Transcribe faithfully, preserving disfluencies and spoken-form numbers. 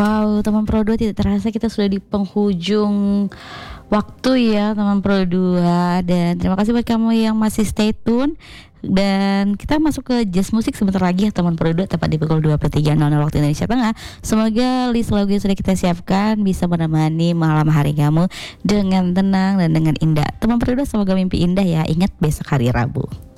Wow, teman Pro dua tidak terasa kita sudah di penghujung waktu ya teman Pro dua. Dan terima kasih buat kamu yang masih stay tune. Dan kita masuk ke jazz musik sebentar lagi ya teman Pro dua, tepat di pukul dua puluh tiga nol nol waktu Indonesia Tengah. Semoga list lagu yang sudah kita siapkan bisa menemani malam hari kamu dengan tenang dan dengan indah. Teman Pro dua, semoga mimpi indah ya. Ingat besok hari Rabu.